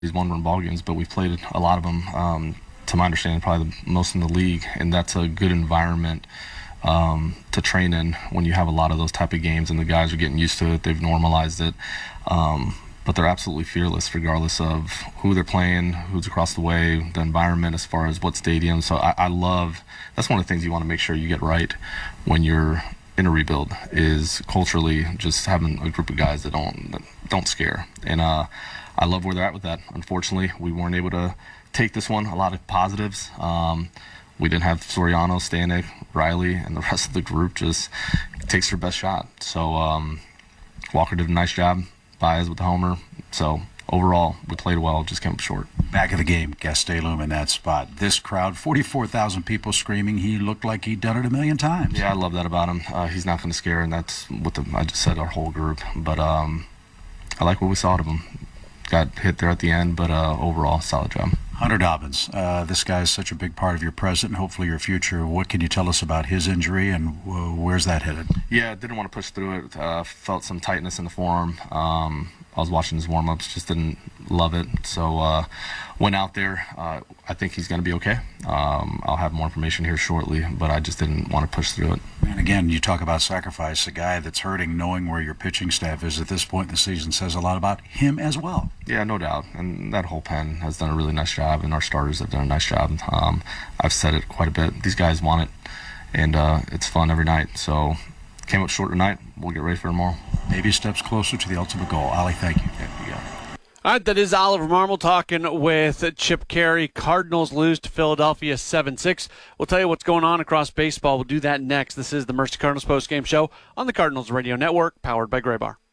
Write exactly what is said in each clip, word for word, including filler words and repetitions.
these one-run ball games, but we've played a lot of them, um, to my understanding, probably the most in the league, and that's a good environment um, to train in when you have a lot of those type of games, and the guys are getting used to it. They've normalized it, um, but they're absolutely fearless regardless of who they're playing, who's across the way, the environment as far as what stadium. So I, I love, that's one of the things you want to make sure you get right when you're in a rebuild, is culturally just having a group of guys that don't that don't scare. And uh, I love where they're at with that. Unfortunately, we weren't able to take this one. A lot of positives. Um, we didn't have Soriano, Stanek, Riley, and the rest of the group just takes their best shot. So um, Walker did a nice job. Baez with the homer. So overall, we played well, just came up short. Back of the game, Gastelum in that spot. This crowd, forty-four thousand people screaming. He looked like he'd done it a million times. Yeah, I love that about him. Uh, he's not going to scare, and that's what the, I just said, our whole group. But um, I like what we saw of him. Got hit there at the end, but uh, overall, solid job. Hunter Dobbins, uh, this guy is such a big part of your present and hopefully your future. What can you tell us about his injury, and uh, where's that headed? Yeah, didn't want to push through it. Uh, felt some tightness in the forearm. Um, I was watching his warm-ups, just didn't love it. So uh, went out there. Uh, I think he's going to be okay. Um, I'll have more information here shortly, but I just didn't want to push through it. And again, you talk about sacrifice. A guy that's hurting, knowing where your pitching staff is at this point in the season says a lot about him as well. Yeah, no doubt. And that whole pen has done a really nice job, and our starters have done a nice job. Um, I've said it quite a bit. These guys want it, and uh, it's fun every night. So came up short tonight. We'll get ready for tomorrow. Baby steps closer to the ultimate goal. Ollie, thank you. Yeah, you got it. All right, that is Oliver Marmol talking with Chip Caray. Cardinals lose to Philadelphia seven six. We'll tell you what's going on across baseball. We'll do that next. This is the Mercy Cardinals postgame show on the Cardinals Radio Network, powered by Gray Bar.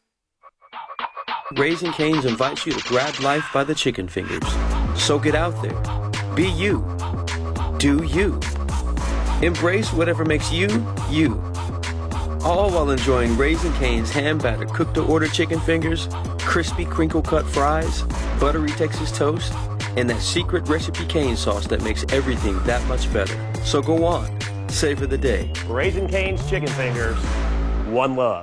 Raising Cane's invites you to grab life by the chicken fingers. So get out there. Be you. Do you. Embrace whatever makes you, you. All while enjoying Raising Cane's hand-battered cooked-to-order chicken fingers, crispy crinkle-cut fries, buttery Texas toast, and that secret recipe cane sauce that makes everything that much better. So go on, savor the day. Raising Cane's chicken fingers, one love.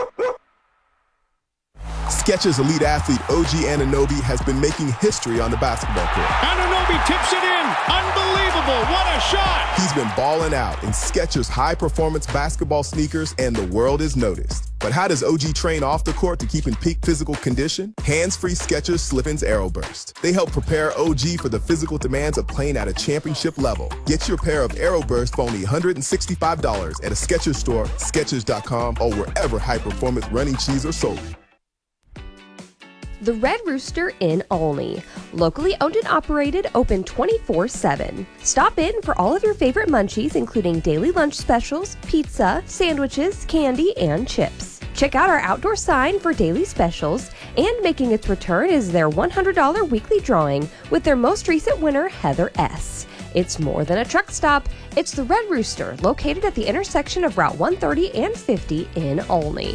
Skechers elite athlete O G Anunoby has been making history on the basketball court. Anunoby tips it in. Unbelievable. What a shot. He's been balling out in Skechers high-performance basketball sneakers, and the world is noticed. But how does O G train off the court to keep in peak physical condition? Hands-free Skechers Slip-ins Aeroburst. They help prepare O G for the physical demands of playing at a championship level. Get your pair of Aeroburst for only one hundred sixty-five dollars at a Skechers store, Skechers dot com, or wherever high-performance running shoes are sold. The Red Rooster in Olney. Locally owned and operated, open twenty-four seven. Stop in for all of your favorite munchies, including daily lunch specials, pizza, sandwiches, candy, and chips. Check out our outdoor sign for daily specials, and making its return is their one hundred dollars weekly drawing with their most recent winner, Heather S. It's more than a truck stop. It's the Red Rooster, located at the intersection of Route one thirty and fifty in Olney.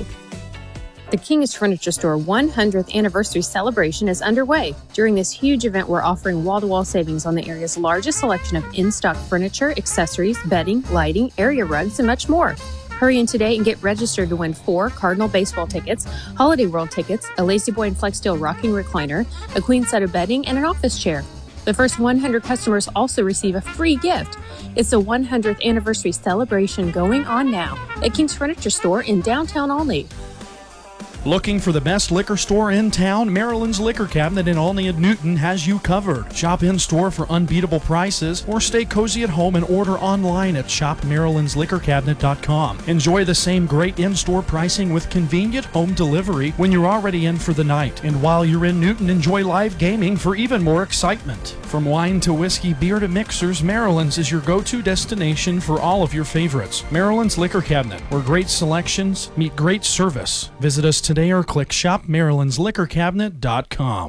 The King's Furniture Store one hundredth anniversary celebration is underway. During this huge event, we're offering wall-to-wall savings on the area's largest selection of in-stock furniture, accessories, bedding, lighting, area rugs, and much more. Hurry in today and get registered to win four Cardinal baseball tickets, Holiday World tickets, a Lazy Boy and Flex Steel rocking recliner, a queen set of bedding, and an office chair. The first one hundred customers also receive a free gift. It's the one hundredth anniversary celebration going on now at King's Furniture Store in downtown Olney. Looking for the best liquor store in town? Maryland's Liquor Cabinet in Olney and Newton has you covered. Shop in-store for unbeatable prices or stay cozy at home and order online at shop marylands liquor cabinet dot com. Enjoy the same great in-store pricing with convenient home delivery when you're already in for the night. And while you're in Newton, enjoy live gaming for even more excitement. From wine to whiskey, beer to mixers, Maryland's is your go-to destination for all of your favorites. Maryland's Liquor Cabinet, where great selections meet great service. Visit us today or click shop marylands liquor cabinet dot com.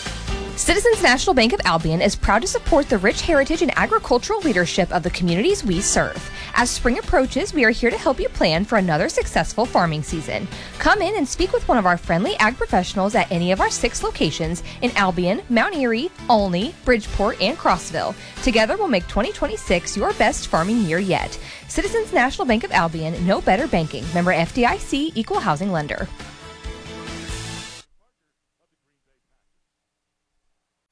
Citizens National Bank of Albion is proud to support the rich heritage and agricultural leadership of the communities we serve. As spring approaches, we are here to help you plan for another successful farming season. Come in and speak with one of our friendly ag professionals at any of our six locations in Albion, Mount Airy, Olney, Bridgeport, and Crossville. Together, we'll make twenty twenty-six your best farming year yet. Citizens National Bank of Albion, no better banking. Member F D I C, Equal Housing Lender.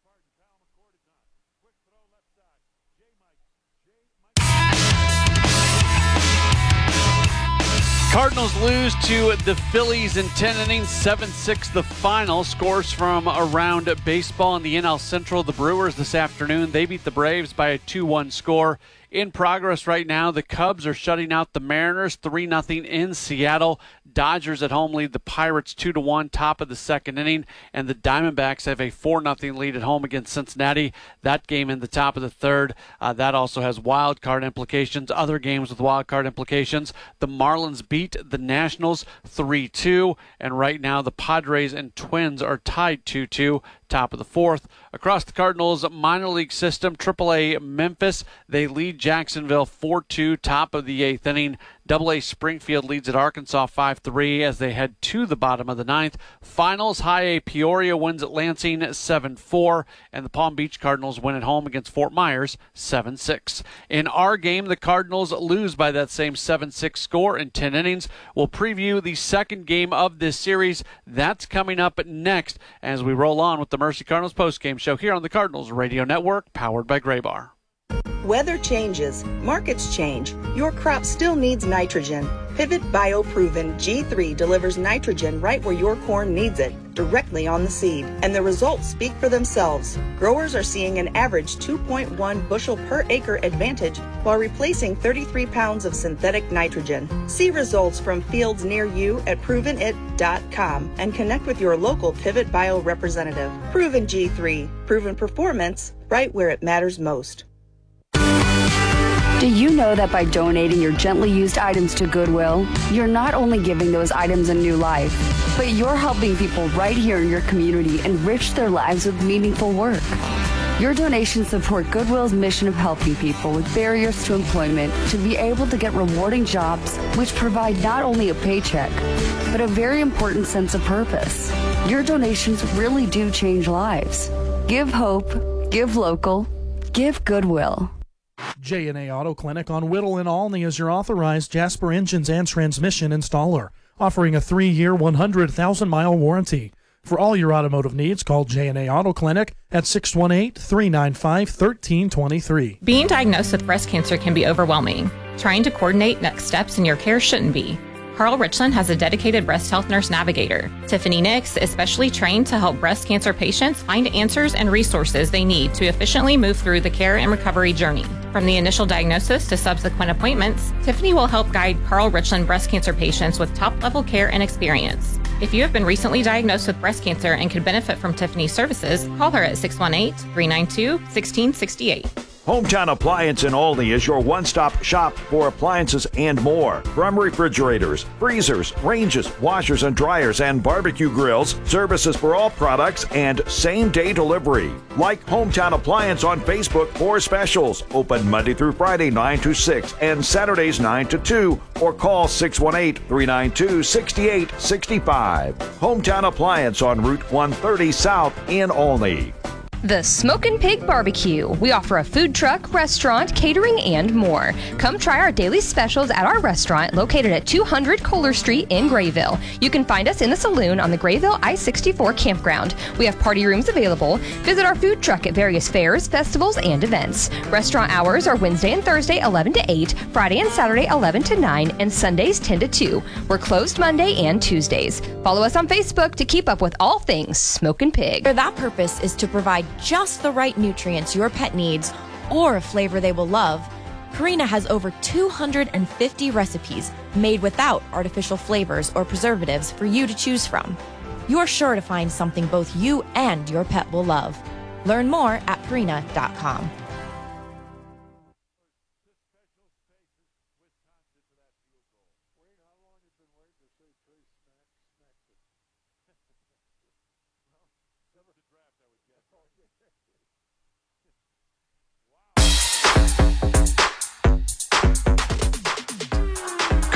Cardinals lose to the Phillies in ten innings, seven six the final. Scores from around baseball in the N L Central. The Brewers this afternoon, they beat the Braves by a two one score. In progress right now, the Cubs are shutting out the Mariners three nothing in Seattle. Dodgers at home lead the Pirates two to one, top of the second inning. And the Diamondbacks have a four nothing lead at home against Cincinnati. That game in the top of the third. Uh, that also has wild card implications. Other games with wild card implications. The Marlins beat the Nationals three two. And right now, the Padres and Twins are tied two two. Top of the fourth. Across the Cardinals minor league system, triple A Memphis, they lead Jacksonville four two, top of the eighth inning. double A Springfield leads at Arkansas five three as they head to the bottom of the ninth. Finals, high A Peoria wins at Lansing seven four, and the Palm Beach Cardinals win at home against Fort Myers seven six. In our game, the Cardinals lose by that same seven six score in ten innings. We'll preview the second game of this series. That's coming up next as we roll on with the Mercy Cardinals postgame show here on the Cardinals Radio Network, powered by Graybar. Weather changes, markets change. Your crop still needs nitrogen. Pivot BioProven G three delivers nitrogen right where your corn needs it, directly on the seed. And the results speak for themselves. Growers are seeing an average two point one bushel per acre advantage while replacing thirty-three pounds of synthetic nitrogen. See results from fields near you at proven it dot com and connect with your local Pivot Bio representative. Proven G three, proven performance right where it matters most. Do you know that by donating your gently used items to Goodwill, you're not only giving those items a new life, but you're helping people right here in your community enrich their lives with meaningful work? Your donations support Goodwill's mission of helping people with barriers to employment to be able to get rewarding jobs which provide not only a paycheck, but a very important sense of purpose. Your donations really do change lives. Give hope, give local, give Goodwill. J and A Auto Clinic on Whittle and Alney is your authorized Jasper engines and transmission installer, offering a three-year, one hundred thousand mile warranty. For all your automotive needs, call J and A Auto Clinic at six one eight, three nine five, one three two three. Being diagnosed with breast cancer can be overwhelming. Trying to coordinate next steps in your care shouldn't be. Carl Richland has a dedicated breast health nurse navigator. Tiffany Nix is specially trained to help breast cancer patients find answers and resources they need to efficiently move through the care and recovery journey. From the initial diagnosis to subsequent appointments, Tiffany will help guide Carl Richland breast cancer patients with top-level care and experience. If you have been recently diagnosed with breast cancer and could benefit from Tiffany's services, call her at six one eight, three nine two, one six six eight. Hometown Appliance in Olney is your one-stop shop for appliances and more. From refrigerators, freezers, ranges, washers and dryers, and barbecue grills, services for all products, and same-day delivery. Like Hometown Appliance on Facebook for specials. Open Monday through Friday, nine to six, and Saturdays, nine to two, or call six one eight, three nine two, six eight six five. Hometown Appliance on Route one thirty South in Olney. The Smokin' Pig Barbecue. We offer a food truck, restaurant, catering, and more. Come try our daily specials at our restaurant located at two hundred Kohler Street in Grayville. You can find us in the saloon on the Grayville I sixty-four campground. We have party rooms available. Visit our food truck at various fairs, festivals, and events. Restaurant hours are Wednesday and Thursday eleven to eight, Friday and Saturday eleven to nine, and Sundays ten to two. We're closed Monday and Tuesdays. Follow us on Facebook to keep up with all things Smokin' Pig. That purpose is to provide just the right nutrients your pet needs or a flavor they will love. Purina has over two hundred fifty recipes made without artificial flavors or preservatives for you to choose from. You're sure to find something both you and your pet will love. Learn more at purina dot com.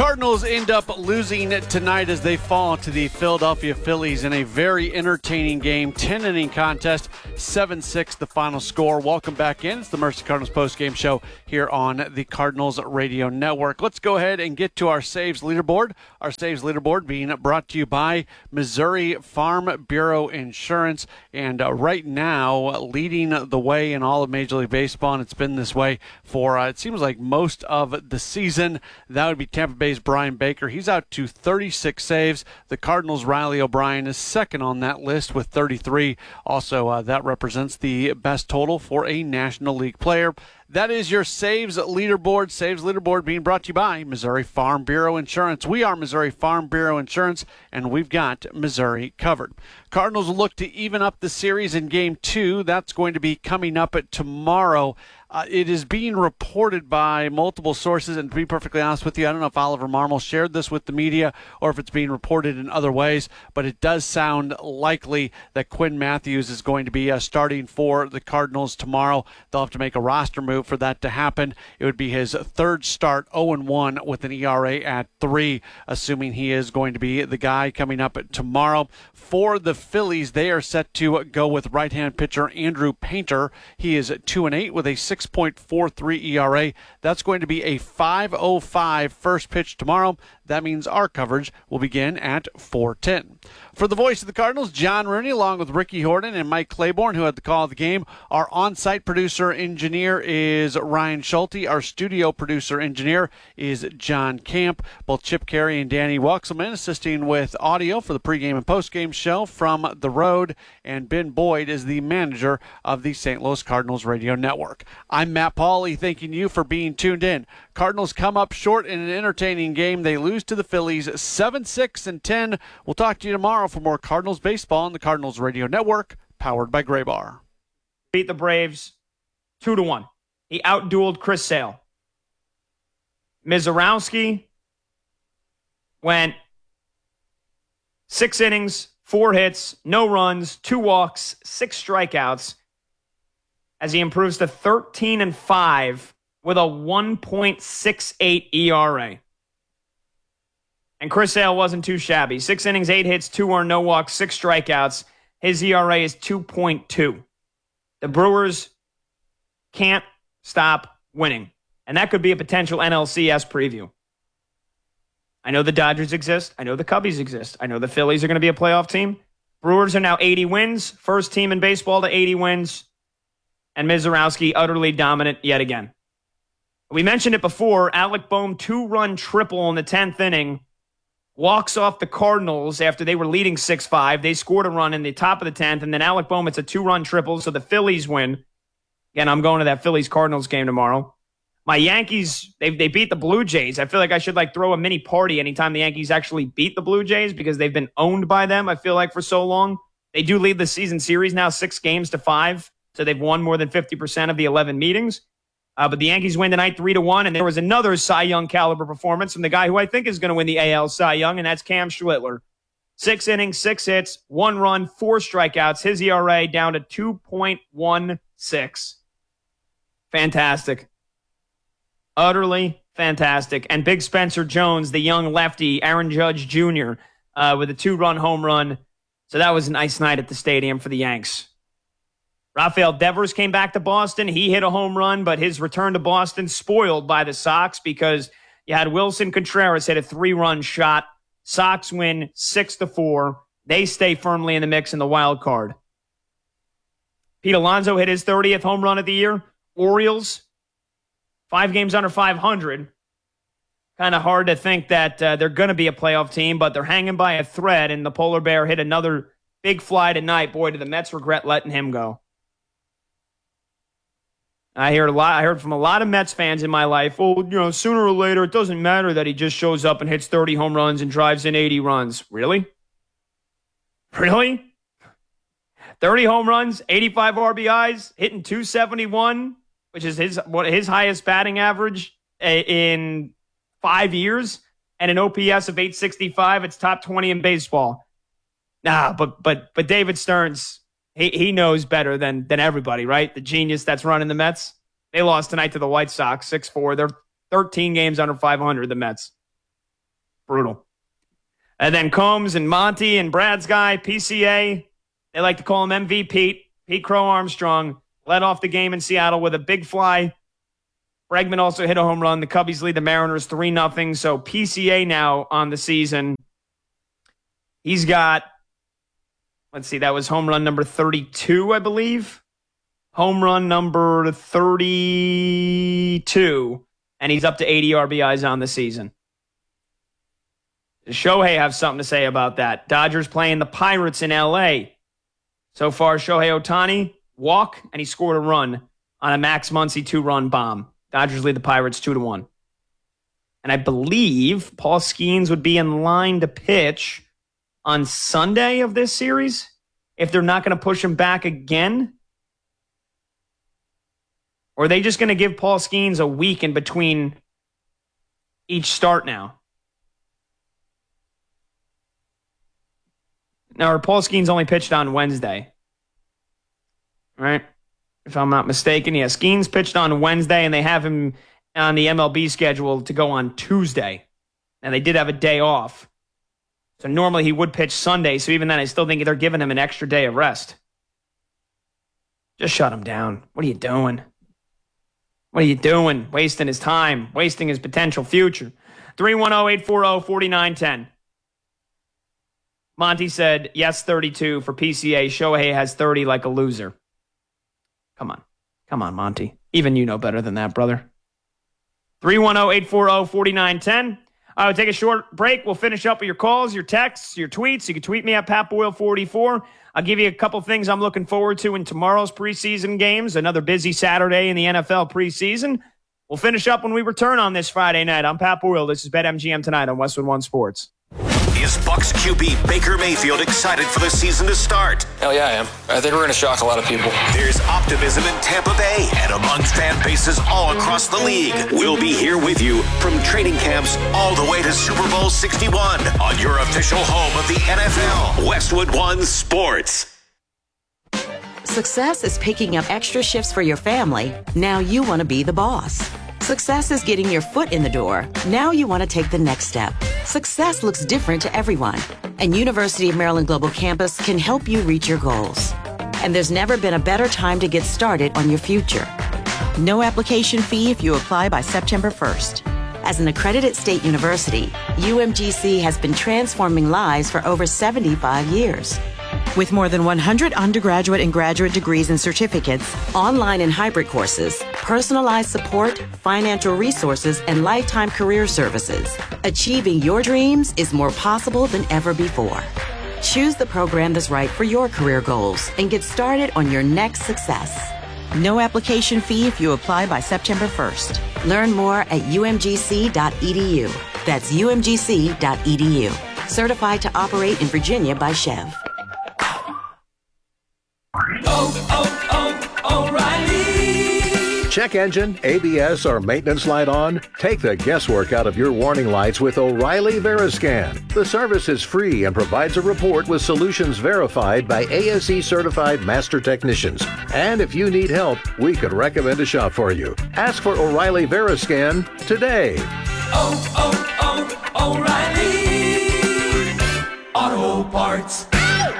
Cardinals end up losing tonight as they fall to the Philadelphia Phillies in a very entertaining game. ten-inning contest, seven six the final score. Welcome back in. It's the Mercy Cardinals postgame show here on the Cardinals Radio Network. Let's go ahead and get to our saves leaderboard. Our saves leaderboard being brought to you by Missouri Farm Bureau Insurance. And uh, right now, leading the way in all of Major League Baseball, and it's been this way for, uh, it seems like most of the season, that would be Tampa Bay's Brian Baker. He's out to thirty-six saves. The Cardinals' Riley O'Brien is second on that list with thirty-three. Also, uh, that represents the best total for a National League player. That is your saves leaderboard. Saves leaderboard being brought to you by Missouri Farm Bureau Insurance. We are Missouri Farm Bureau Insurance, and we've got Missouri covered. Cardinals will look to even up the series in game two. That's going to be coming up at tomorrow. Uh, it is being reported by multiple sources, and to be perfectly honest with you, I don't know if Oliver Marmol shared this with the media or if it's being reported in other ways, but it does sound likely that Quinn Matthews is going to be uh, starting for the Cardinals tomorrow. They'll have to make a roster move for that to happen. It would be his third start, oh and one with an E R A at three, assuming he is going to be the guy coming up tomorrow. For the Phillies, they are set to go with right-hand pitcher Andrew Painter. He is two and eight with a six point four three E R A. That's going to be a five oh five first pitch tomorrow. That means our coverage will begin at four ten. For the voice of the Cardinals, John Rooney, along with Ricky Horton and Mike Claiborne, who had the call of the game. Our on-site producer engineer is Ryan Schulte. Our studio producer engineer is John Camp. Both Chip Carey and Danny Wuxelman assisting with audio for the pregame and postgame show from the road. And Ben Boyd is the manager of the Saint Louis Cardinals Radio Network. I'm Matt Pauley, thanking you for being tuned in. Cardinals come up short in an entertaining game. They lose to the Phillies seven six and ten. We'll talk to you tomorrow for more Cardinals baseball on the Cardinals Radio Network, powered by Graybar. Beat the Braves two to one. He outdueled Chris Sale. Mizorowski went six innings, four hits, no runs, two walks, six strikeouts, as he improves to thirteen and five with a one point six eight E R A. And Chris Sale wasn't too shabby. Six innings, eight hits, two earned, no walks, six strikeouts. His E R A is two point two. The Brewers can't stop winning. And that could be a potential N L C S preview. I know the Dodgers exist. I know the Cubbies exist. I know the Phillies are going to be a playoff team. Brewers are now eighty wins. First team in baseball to eighty wins. And Mizorowski utterly dominant yet again. We mentioned it before. Alec Bohm, two-run triple in the tenth inning. Walks off the Cardinals after they were leading six five. They scored a run in the top of the tenth, and then Alec Bohm, it's a two-run triple, so the Phillies win. Again, I'm going to that Phillies-Cardinals game tomorrow. My Yankees, they they beat the Blue Jays. I feel like I should like throw a mini party anytime the Yankees actually beat the Blue Jays because they've been owned by them, I feel like, for so long. They do lead the season series now six games to five, so they've won more than fifty percent of the eleven meetings. Uh, but the Yankees win tonight three to one, and there was another Cy Young caliber performance from the guy who I think is going to win the A L Cy Young, and that's Cam Schlittler. Six innings, six hits, one run, four strikeouts. His E R A down to two point one six. Fantastic. Utterly fantastic. And Big Spencer Jones, the young lefty, Aaron Judge Junior, uh, with a two-run home run. So that was a nice night at the stadium for the Yanks. Rafael Devers came back to Boston. He hit a home run, but his return to Boston spoiled by the Sox because you had Wilson Contreras hit a three-run shot. Sox win six to four. They stay firmly in the mix in the wild card. Pete Alonso hit his thirtieth home run of the year. Orioles, five games under five hundred. Kind of hard to think that uh, they're going to be a playoff team, but they're hanging by a thread, and the Polar Bear hit another big fly tonight. Boy, do the Mets regret letting him go. I heard a lot. I heard from a lot of Mets fans in my life, oh, you know, sooner or later, it doesn't matter that he just shows up and hits thirty home runs and drives in eighty runs. Really? Really? thirty home runs, eighty-five R B Is, hitting two seventy-one, which is his what his highest batting average in five years, and an O P S of eight sixty-five. It's top twenty in baseball. Nah, but but but David Stearns, He he knows better than than everybody, right? The genius that's running the Mets. They lost tonight to the White Sox, six four. They're thirteen games under five hundred, the Mets. Brutal. And then Combs and Monty and Brad's guy, P C A, they like to call him M V Pete. Pete Crow Armstrong led off the game in Seattle with a big fly. Bregman also hit a home run. The Cubbies lead the Mariners three nothing. So P C A now on the season. He's got, let's see, that was home run number thirty-two, I believe. Home run number thirty-two. And he's up to eighty R B Is on the season. Does Shohei have something to say about that? Dodgers playing the Pirates in L A. So far, Shohei Ohtani, walk, and he scored a run on a Max Muncy two-run bomb. Dodgers lead the Pirates two to one. And I believe Paul Skeens would be in line to pitch on Sunday of this series if they're not going to push him back again. Or are they just going to give Paul Skeens a week in between each start now? Now, Paul Skeens only pitched on Wednesday, right? If I'm not mistaken. Yeah, Skeens pitched on Wednesday, and they have him on the M L B schedule to go on Tuesday. And they did have a day off. So normally he would pitch Sunday, so even then I still think they're giving him an extra day of rest. Just shut him down. What are you doing? What are you doing? Wasting his time, wasting his potential future. three one zero, eight four zero, four nine one zero. Monty said, yes, thirty-two for P C A. Shohei has thirty like a loser. Come on. Come on, Monty. Even you know better than that, brother. three one zero, eight four zero, four nine one zero. I will take a short break. We'll finish up with your calls, your texts, your tweets. You can tweet me at Pat Boyle forty-four. I'll give you a couple things I'm looking forward to in tomorrow's preseason games. Another busy Saturday in the N F L preseason. We'll finish up when we return on this Friday night. I'm Pat Boyle. This is BetMGM Tonight on Westwood One Sports. Is Bucks Q B Baker Mayfield excited for the season to start? Hell yeah, I am. I think we're going to shock a lot of people. There's optimism in Tampa Bay and among fan bases all across the league. We'll be here with you from training camps all the way to Super Bowl sixty-one on your official home of the N F L, Westwood One Sports. Success is picking up extra shifts for your family. Now you want to be the boss. Success is getting your foot in the door. Now you want to take the next step. Success looks different to everyone, and University of Maryland Global Campus can help you reach your goals. And there's never been a better time to get started on your future. No application fee if you apply by September first. As an accredited state university, U M G C has been transforming lives for over seventy-five years. With more than one hundred undergraduate and graduate degrees and certificates, online and hybrid courses, personalized support, financial resources, and lifetime career services, achieving your dreams is more possible than ever before. Choose the program that's right for your career goals and get started on your next success. No application fee if you apply by September first. Learn more at U M G C dot E D U. That's U M G C dot E D U. Certified to operate in Virginia by Chev. Oh, oh, oh, O'Reilly! Check engine, A B S, or maintenance light on? Take the guesswork out of your warning lights with O'Reilly Veriscan. The service is free and provides a report with solutions verified by A S E certified master technicians. And if you need help, we could recommend a shop for you. Ask for O'Reilly Veriscan today. Oh, oh, oh, O'Reilly Auto Parts.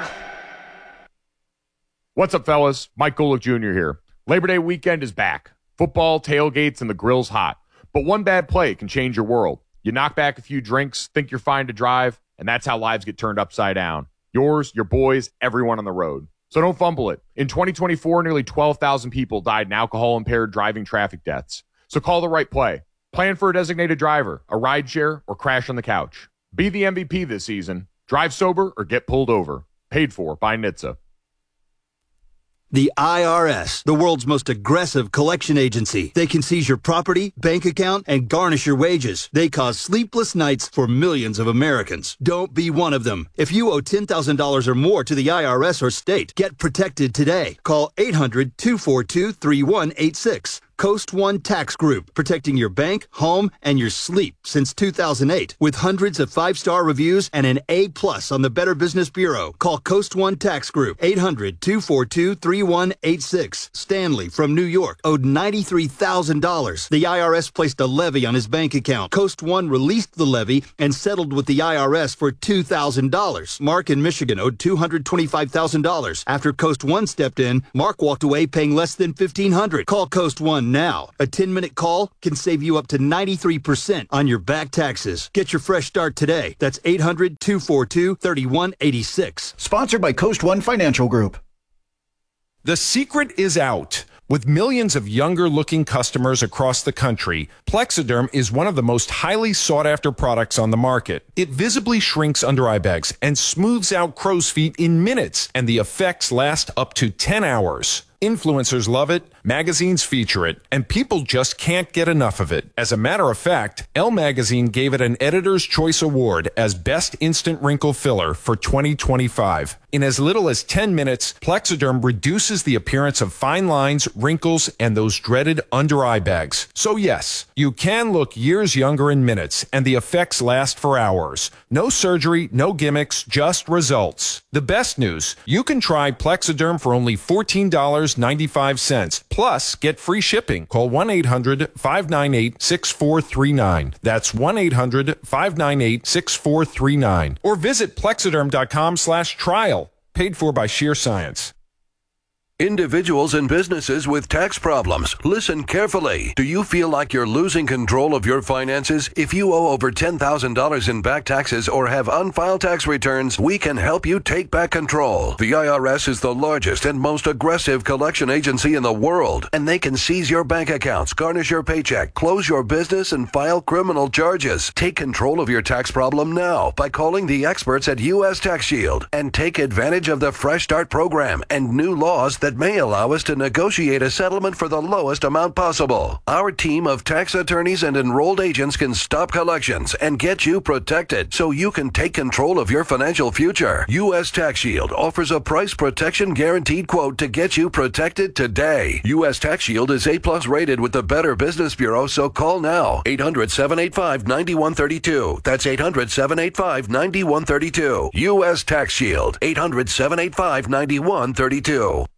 What's up, fellas? Mike Golick Junior here. Labor Day weekend is back. Football, tailgates, and the grill's hot. But one bad play can change your world. You knock back a few drinks, think you're fine to drive, and that's how lives get turned upside down. Yours, your boys, everyone on the road. So don't fumble it. In twenty twenty-four, nearly twelve thousand people died in alcohol-impaired driving traffic deaths. So call the right play. Plan for a designated driver, a rideshare, or crash on the couch. Be the M V P this season. Drive sober or get pulled over. Paid for by N H T S A. The I R S, the world's most aggressive collection agency. They can seize your property, bank account, and garnish your wages. They cause sleepless nights for millions of Americans. Don't be one of them. If you owe ten thousand dollars or more to the I R S or state, get protected today. Call eight hundred, two four two, three one eight six. Coast One Tax Group, protecting your bank, home, and your sleep since two thousand eight. With hundreds of five-star reviews and an A plus on the Better Business Bureau. Call Coast One Tax Group, eight hundred, two four two, three one eight six. Stanley from New York owed ninety-three thousand dollars. The I R S placed a levy on his bank account. Coast One released the levy and settled with the I R S for two thousand dollars. Mark in Michigan owed two hundred twenty-five thousand dollars. After Coast One stepped in, Mark walked away paying less than fifteen hundred dollars. Call Coast One now. A ten-minute call can save you up to ninety-three percent on your back taxes. Get your fresh start today. That's eight hundred, two four two, three one eight six. Sponsored by Coast One Financial Group. The secret is out. With millions of younger-looking customers across the country, Plexiderm is one of the most highly sought-after products on the market. It visibly shrinks under-eye bags and smooths out crow's feet in minutes, and the effects last up to ten hours. Influencers love it, magazines feature it, and people just can't get enough of it. As a matter of fact, Elle Magazine gave it an Editor's Choice Award as Best Instant Wrinkle Filler for twenty twenty-five. In as little as ten minutes, Plexiderm reduces the appearance of fine lines, wrinkles, and those dreaded under-eye bags. So yes, you can look years younger in minutes, and the effects last for hours. No surgery, no gimmicks, just results. The best news, you can try Plexiderm for only fourteen dollars and ninety-five cents. Plus, get free shipping. Call one eight hundred, five nine eight, six four three nine. That's one eight hundred, five nine eight, six four three nine. Or visit plexiderm.com slash trial. Paid for by Sheer Science. Individuals and businesses with tax problems, listen carefully. Do you feel like you're losing control of your finances? If you owe over ten thousand dollars in back taxes or have unfiled tax returns, we can help you take back control. The I R S is the largest and most aggressive collection agency in the world, and they can seize your bank accounts, garnish your paycheck, close your business, and file criminal charges. Take control of your tax problem now by calling the experts at U S Tax Shield and take advantage of the Fresh Start program and new laws that that may allow us to negotiate a settlement for the lowest amount possible. Our team of tax attorneys and enrolled agents can stop collections and get you protected so you can take control of your financial future. U S Tax Shield offers a price protection guaranteed quote to get you protected today. U S Tax Shield is A plus rated with the Better Business Bureau, so call now. eight hundred, seven eight five, nine one three two. That's eight hundred, seven eight five, nine one three two. U S Tax Shield. eight hundred, seven eight five, nine one three two.